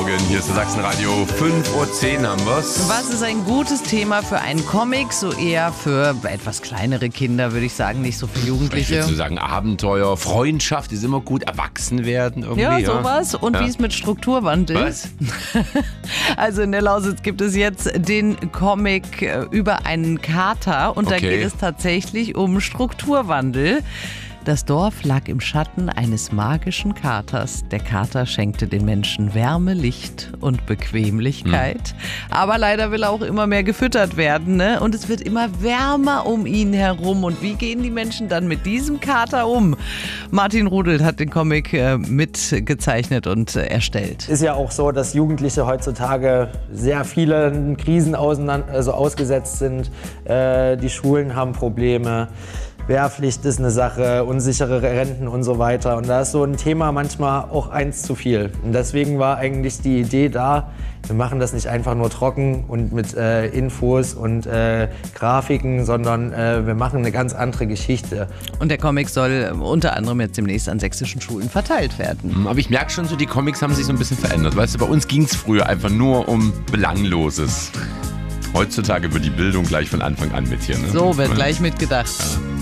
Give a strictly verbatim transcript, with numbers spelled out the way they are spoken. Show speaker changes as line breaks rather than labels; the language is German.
Morgen, hier ist der Sachsenradio, fünf Uhr zehn haben wir's.
Was ist ein gutes Thema für einen Comic? So eher für etwas kleinere Kinder, würde ich sagen, nicht so für
Ich
Jugendliche.
würde so sagen, Abenteuer, Freundschaft ist immer gut, erwachsen werden irgendwie.
Ja, sowas. Und
Ja.
wie es mit Strukturwandel
Was?
Also in der Lausitz gibt es jetzt den Comic äh, über einen Kater und da
Okay.
geht es tatsächlich um Strukturwandel. Das Dorf lag im Schatten eines magischen Katers. Der Kater schenkte den Menschen Wärme, Licht und Bequemlichkeit. Aber leider will er auch immer mehr gefüttert werden, ne? Und es wird immer wärmer um ihn herum. Und wie gehen die Menschen dann mit diesem Kater um? Martin Rudelt hat den Comic äh, mitgezeichnet und äh, erstellt.
Ist ja auch so, dass Jugendliche heutzutage sehr vielen Krisen auseinander, also ausgesetzt sind. Äh, die Schulen haben Probleme. Wehrpflicht ist eine Sache, unsichere Renten und so weiter. Und da ist so ein Thema manchmal auch eins zu viel. Und deswegen war eigentlich die Idee da, wir machen das nicht einfach nur trocken und mit äh, Infos und äh, Grafiken, sondern äh, wir machen eine ganz andere Geschichte.
Und der Comic soll unter anderem jetzt demnächst an sächsischen Schulen verteilt werden.
Aber ich merke schon so, die Comics haben sich so ein bisschen verändert. Weißt du, bei uns ging es früher einfach nur um Belangloses. Heutzutage wird die Bildung gleich von Anfang an mit hier. Ne?
So wird
Ja.
gleich mitgedacht.
Ja.